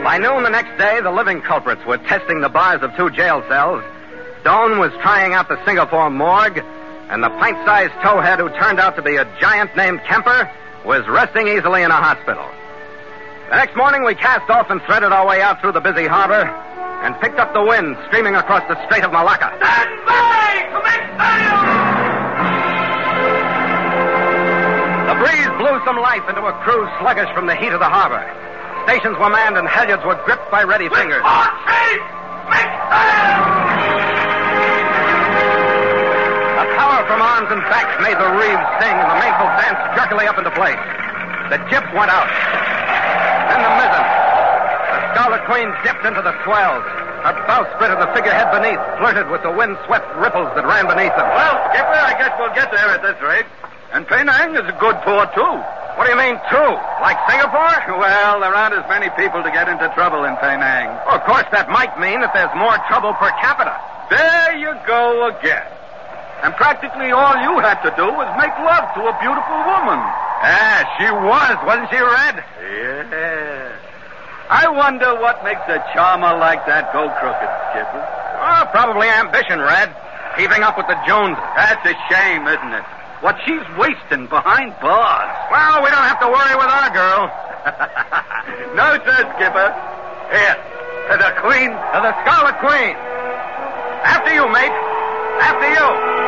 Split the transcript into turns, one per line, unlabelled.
By noon the next day, the living culprits were testing the bars of 2 jail cells. Stone was trying out the Singapore morgue, and the pint-sized towhead who turned out to be a giant named Kemper was resting easily in a hospital. The next morning, we cast off and threaded our way out through the busy harbor and picked up the wind streaming across the Strait of Malacca.
Stand by! Commence sail!
The breeze blew some life into a crew sluggish from the heat of the harbor. Stations were manned and halyards were gripped by ready fingers.
Port sheet! Make sail!
The power from arms and backs made the reeds sing and the mainsail danced jerkily up into place. The jib went out. Then the mizzen. The Scarlet Queen dipped into the swells. Her bowsprit of the figurehead beneath flirted with the wind-swept ripples that ran beneath them.
Well, Skipper, I guess we'll get there at this rate. And Penang is a good port, too.
What do you mean, too? Like Singapore?
Well, there aren't as many people to get into trouble in Penang.
Well, of course, that might mean that there's more trouble per capita.
There you go again. And practically all you had to do was make love to a beautiful woman.
Ah, she was, wasn't she, Red?
Yeah. I wonder what makes a charmer like that go crooked, Skipper.
Oh, probably ambition, Red. Keeping up with the Joneses.
That's a shame, isn't it? What she's wasting behind bars.
Well, we don't have to worry with our girl.
No, sir, Skipper. Here, to the Queen.
To the Scarlet Queen. After you, mate. After you.